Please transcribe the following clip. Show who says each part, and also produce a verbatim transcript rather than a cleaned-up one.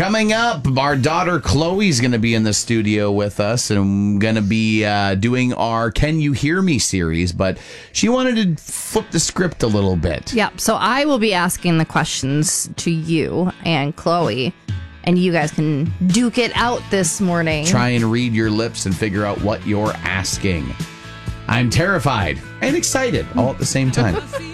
Speaker 1: Coming up, our daughter Chloe's going to be in the studio with us and going to be uh, doing our Can You Hear Me series, but she wanted to flip the script a little bit.
Speaker 2: Yep. So I will be asking the questions to you and Chloe, and you guys can duke it out this morning.
Speaker 1: Try and read your lips and figure out what you're asking. I'm terrified and excited all at the same time.